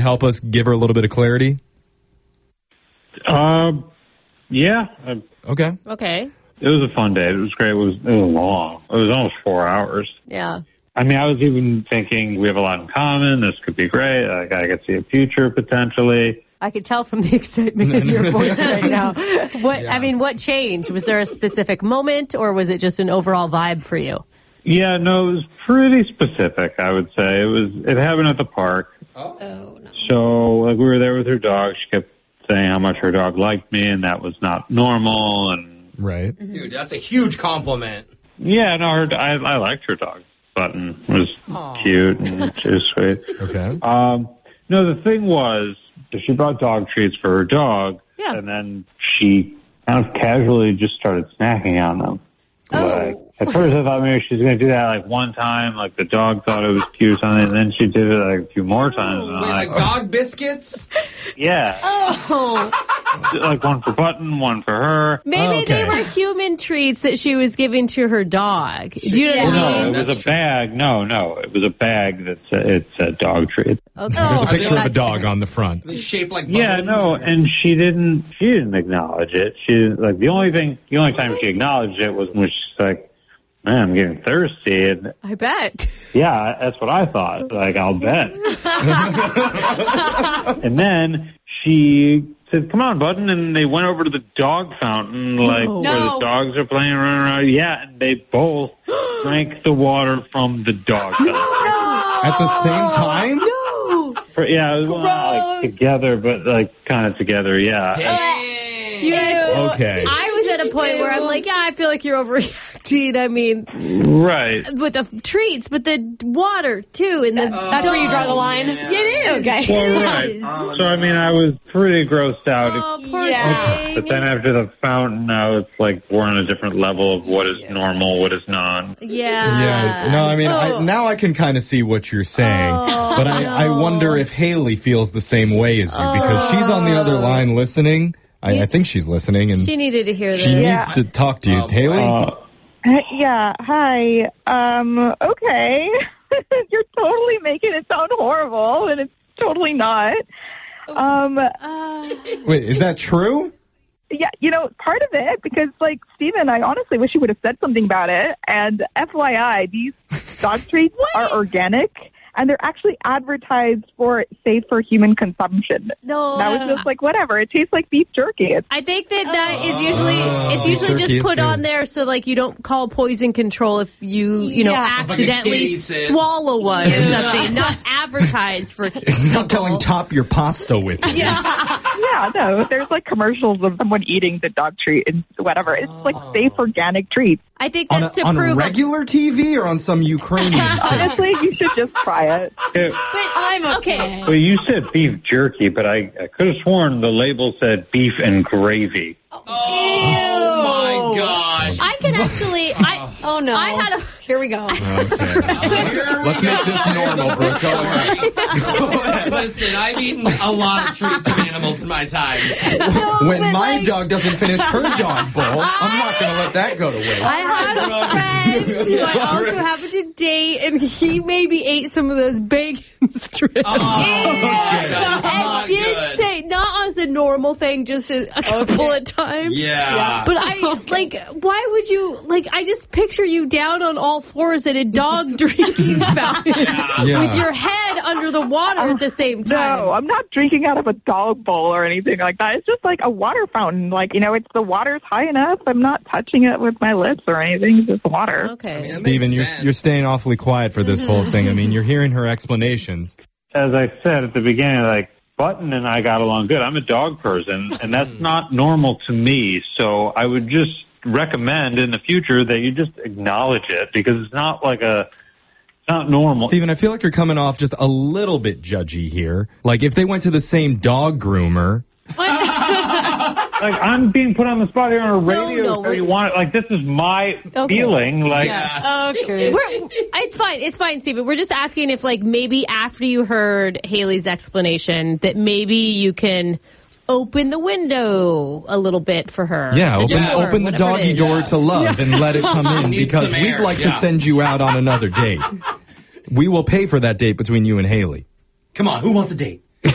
help us give her a little bit of clarity? Yeah. Okay. Okay. It was a fun day. It was great. It was long. It was almost 4 hours. Yeah. I mean, I was even thinking we have a lot in common. This could be great. Like, I could see a future potentially. I could tell from the excitement in your voice right now. I mean, what changed? Was there a specific moment, or was it just an overall vibe for you? Yeah, no, it was pretty specific, I would say. It happened at the park. Oh, no. So, like, we were there with her dog. She kept saying how much her dog liked me, and that was not normal. And right. Dude, that's a huge compliment. Yeah, no, I liked her dog. Button was cute and she was sweet. Okay. No, the thing was, she brought dog treats for her dog, and then she kind of casually just started snacking on them. Like, at first I thought maybe she was going to do that like one time, like the dog thought it was cute or something, and then she did it like a few more times. And Wait, like dog biscuits? Yeah. Oh. Like one for Button, one for her. Maybe they were human treats that she was giving to her dog. Do you know what I mean? No, it was a bag. No, it was a bag it said dog treat. Okay. There's a picture of a dog on the front. They shaped like bones? Yeah, no, and she didn't acknowledge it. She like the only time she acknowledged it was when she's like, "Man, I'm getting thirsty." And I bet. yeah, that's what I thought. Like, I'll bet. And then she said, "Come on, Button," and they went over to the dog fountain, like where the dogs are playing running around. Yeah, and they both drank the water from the dog fountain. At the same time? No. Yeah, it was not like together, but like kind of together. Yeah. You guys, Okay. I was at a point where I'm like, yeah, I feel like you're overreacting. I mean, right. With the treats, but the water too, and that's where you draw the line. Yeah. It is. Okay. Well, right. So I mean, I was pretty grossed out. Oh, poor Yeah. But then after the fountain, now it's like we're on a different level of what is normal, what is not. Yeah. Yeah. No, I mean, now I can kind of see what you're saying. But I wonder if Haley feels the same way as you, because she's on the other line listening. I think she's listening, and She needed to hear that. she needs to talk to you. Haley? Yeah, hi. Okay. You're totally making it sound horrible, and it's totally not. Wait, is that true? Yeah, part of it, because, like, Steven, I honestly wish you would have said something about it. And FYI, these dog treats are organic, and they're actually advertised for safe for human consumption. No. And I was just like, whatever. It tastes like beef jerky. I think that is usually just put on there so like you don't call poison control if you accidentally swallow one or something. Not advertised for. It's not telling top your pasta with it. Yeah, no. There's like commercials of someone eating the dog treat and whatever. It's like safe organic treats. I think that's to on prove regular TV or on some Ukrainian station? Honestly, you should just try it. But I'm okay. Well, you said beef jerky, but I could have sworn the label said beef and gravy. Oh my gosh. I can actually. Oh no. I had a. Here we go. Okay. Let's make this normal, bro. Go ahead. Listen, I've eaten a lot of treats of animals in my time. When my dog doesn't finish her dog bowl, I'm not going to let that go to waste. I had a friend who I also happened to date, and he maybe ate some of those bacon strips. And did say, not as a normal thing, just a couple of times. Yeah. But why would you, I just picture you down on all fours at a dog drinking fountain with your head under the water at the same time. No, I'm not drinking out of a dog bowl or anything like that. It's just like a water fountain. It's the water's high enough. I'm not touching it with my lips or anything. It's just water. Okay. Steven, you're staying awfully quiet for this whole thing. I mean, you're hearing her explanations. As I said at the beginning, Button and I got along good. I'm a dog person, and that's not normal to me. So I would just recommend in the future that you just acknowledge it, because it's not it's not normal. Steven, I feel like you're coming off just a little bit judgy here. Like, if they went to the same dog groomer. I'm being put on the spot here on a radio. No, so you want it? This is my feeling. Okay. It's fine, Steven. We're just asking if, maybe after you heard Haley's explanation, that maybe you can open the window a little bit for her. Yeah, open the doggy door to love and let it come in, because we'd like to send you out on another date. We will pay for that date between you and Haley. Come on, who wants a date?